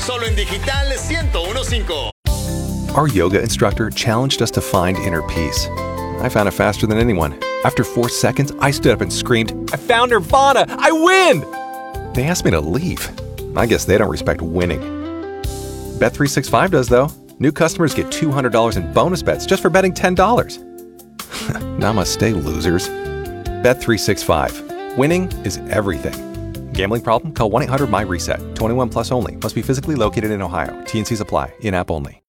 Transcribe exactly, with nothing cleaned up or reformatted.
Solo en Digital ciento uno punto cinco. Our yoga instructor challenged us to find inner peace. I found it faster than anyone. After four seconds, I stood up and screamed, "I found Nirvana! I win!" They asked me to leave. I guess they don't respect winning. Bet three sixty-five does, though. New customers get two hundred dollars in bonus bets just for betting ten dollars. Namaste, losers. Bet three sixty-five. Winning is everything. Gambling problem? Call one eight hundred M Y RESET. twenty-one plus only. Must be physically located in Ohio. T and Cs apply. In-app only.